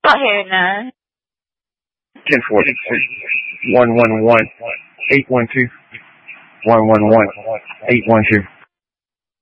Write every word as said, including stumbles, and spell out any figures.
Go ahead now. ten forty-six, one one one, eight one two, one one one, eight one two.